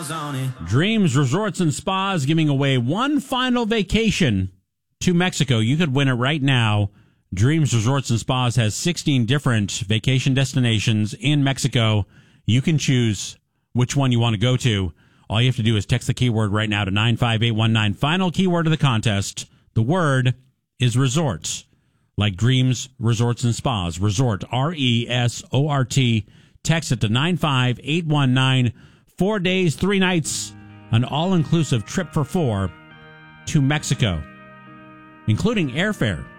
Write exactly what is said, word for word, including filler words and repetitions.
miles on it. Dreams Resorts and Spas giving away one final vacation to Mexico. You could win it right now. Dreams Resorts and Spas has sixteen different vacation destinations in Mexico. You can choose which one you want to go to. All you have to do is text the keyword right now to nine five eight one nine. Final keyword of the contest. The word is resorts, like Dreams Resorts and Spas. Resort, R E S O R T. Text it to nine five eight one nine. Four days, three nights, an all-inclusive trip for four to Mexico, including airfare.